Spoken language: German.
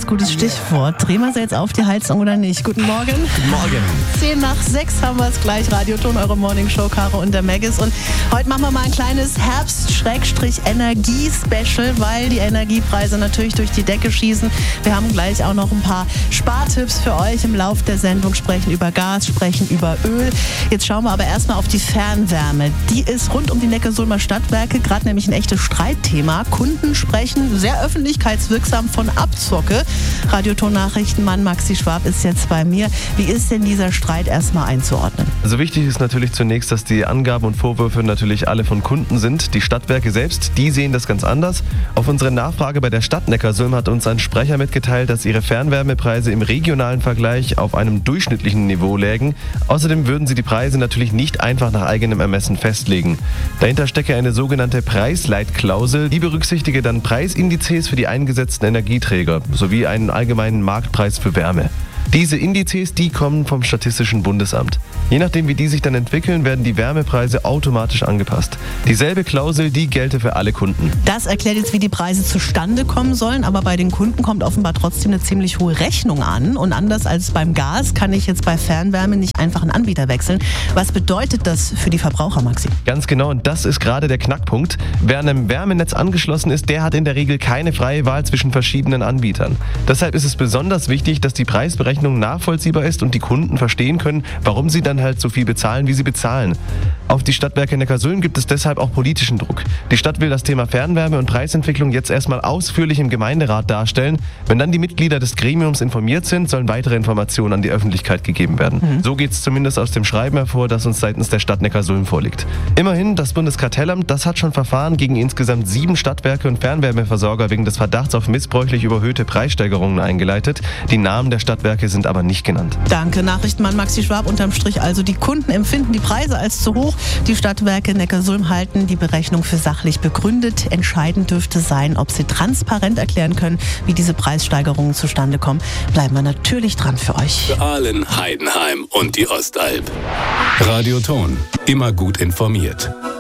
Ganz gutes Stichwort. Drehen wir sie jetzt auf die Heizung oder nicht? Guten Morgen. Guten Morgen. 5:10 haben wir es gleich. Radioton, eure Morningshow, Caro und der Maggis. Und heute machen wir mal ein kleines Herbst-Energie-Special, weil die Energiepreise natürlich durch die Decke schießen. Wir haben gleich auch noch ein paar Spartipps für euch im Lauf der Sendung. Sprechen über Gas, sprechen über Öl. Jetzt schauen wir aber erstmal auf die Fernwärme. Die ist rund um die Neckarsulmer Stadtwerke gerade nämlich ein echtes Streitthema. Kunden sprechen sehr öffentlichkeitswirksam von Abzocke. Radioton-Nachrichtenmann Maxi Schwab ist jetzt bei mir. Wie ist denn dieser Streit erstmal einzuordnen? Also wichtig ist natürlich zunächst, dass die Angaben und Vorwürfe natürlich alle von Kunden sind. Die Stadtwerke selbst, die sehen das ganz anders. Auf unsere Nachfrage bei der Stadt Neckarsulm hat uns ein Sprecher mitgeteilt, dass ihre Fernwärmepreise im regionalen Vergleich auf einem durchschnittlichen Niveau lägen. Außerdem würden sie die Preise natürlich nicht einfach nach eigenem Ermessen festlegen. Dahinter stecke eine sogenannte Preisleitklausel, die berücksichtige dann Preisindizes für die eingesetzten Energieträger sowie einen allgemeinen Marktpreis für Wärme. Diese Indizes, die kommen vom Statistischen Bundesamt. Je nachdem, wie die sich dann entwickeln, werden die Wärmepreise automatisch angepasst. Dieselbe Klausel, die gelte für alle Kunden. Das erklärt jetzt, wie die Preise zustande kommen sollen, aber bei den Kunden kommt offenbar trotzdem eine ziemlich hohe Rechnung an. Und anders als beim Gas kann ich jetzt bei Fernwärme nicht einfach einen Anbieter wechseln. Was bedeutet das für die Verbraucher, Maxi? Ganz genau, und das ist gerade der Knackpunkt. Wer an einem Wärmenetz angeschlossen ist, der hat in der Regel keine freie Wahl zwischen verschiedenen Anbietern. Deshalb ist es besonders wichtig, dass die Preisberechnung nachvollziehbar ist und die Kunden verstehen können, warum sie dann halt so viel bezahlen, wie sie bezahlen. Auf die Stadtwerke Neckarsulm gibt es deshalb auch politischen Druck. Die Stadt will das Thema Fernwärme und Preisentwicklung jetzt erstmal ausführlich im Gemeinderat darstellen. Wenn dann die Mitglieder des Gremiums informiert sind, sollen weitere Informationen an die Öffentlichkeit gegeben werden. So geht es zumindest aus dem Schreiben hervor, das uns seitens der Stadt Neckarsulm vorliegt. Immerhin, das Bundeskartellamt, das hat schon Verfahren gegen insgesamt 7 Stadtwerke und Fernwärmeversorger wegen des Verdachts auf missbräuchlich überhöhte Preissteigerungen eingeleitet. Die Namen der Stadtwerke sind aber nicht genannt. Danke, Nachrichtenmann Maxi Schwab. Unterm Strich also, die Kunden empfinden die Preise als zu hoch. Die Stadtwerke Neckarsulm halten die Berechnung für sachlich begründet. Entscheidend dürfte sein, ob sie transparent erklären können, wie diese Preissteigerungen zustande kommen. Bleiben wir natürlich dran für euch. Für Aalen, Heidenheim und die Ostalb. Radioton. Immer gut informiert.